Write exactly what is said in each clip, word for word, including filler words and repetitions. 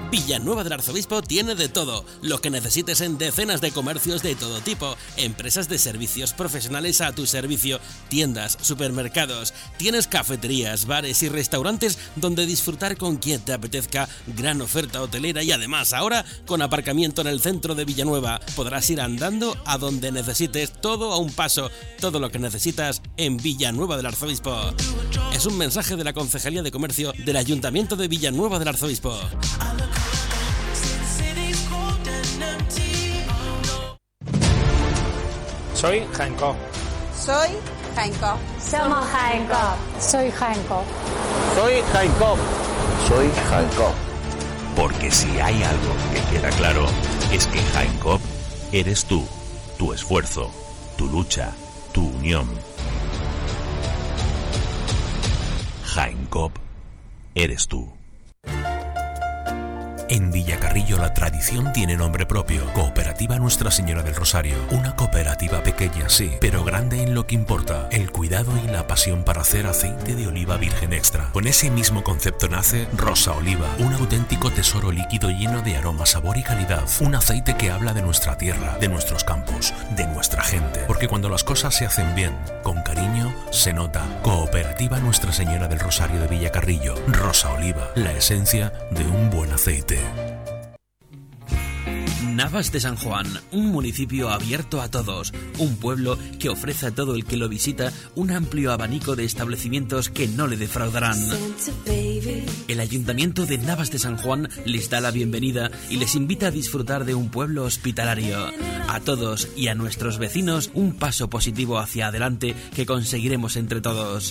Villanueva del Arzobispo tiene de todo, lo que necesites en decenas de comercios de todo tipo, empresas de servicios profesionales a tu servicio, tiendas, supermercados, tienes cafeterías, bares y restaurantes donde disfrutar con quien te apetezca, gran oferta hotelera y además ahora con aparcamiento en el centro de Villanueva podrás ir andando a donde necesites, todo a un paso, todo lo que necesitas en Villanueva del Arzobispo. Es un mensaje de la Concejalía de Comercio del Ayuntamiento de Villanueva del Arzobispo. Soy Jaén Coop. Soy Jaén Coop. Somos Jaén Coop. Soy Jaén Coop. Soy Jaén Coop. Soy Jaén Coop. Porque si hay algo que queda claro, es que Jaén Coop eres tú, tu esfuerzo, tu lucha, tu unión. Jaén Coop eres tú. En Villacarrillo la tradición tiene nombre propio. Cooperativa Nuestra Señora del Rosario. Una cooperativa pequeña, sí, pero grande en lo que importa. El cuidado y la pasión para hacer aceite de oliva virgen extra. Con ese mismo concepto nace Rosa Oliva. Un auténtico tesoro líquido lleno de aroma, sabor y calidad. Un aceite que habla de nuestra tierra, de nuestros campos, de nuestra gente. Porque cuando las cosas se hacen bien, con cariño, se nota. Cooperativa Nuestra Señora del Rosario de Villacarrillo. Rosa Oliva. La esencia de un buen aceite. Navas de San Juan, un municipio abierto a todos, un pueblo que ofrece a todo el que lo visita un amplio abanico de establecimientos que no le defraudarán. El Ayuntamiento de Navas de San Juan les da la bienvenida y les invita a disfrutar de un pueblo hospitalario. A todos y a nuestros vecinos un paso positivo hacia adelante que conseguiremos entre todos.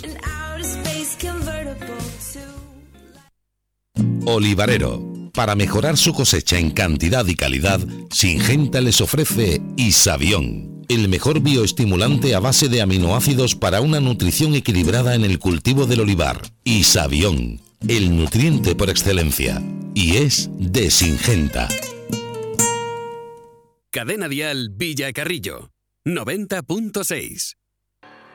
Olivarero. Para mejorar su cosecha en cantidad y calidad, Syngenta les ofrece Isabión, el mejor bioestimulante a base de aminoácidos para una nutrición equilibrada en el cultivo del olivar. Isabión, el nutriente por excelencia. Y es de Syngenta. Cadena Dial Villacarrillo, noventa punto seis.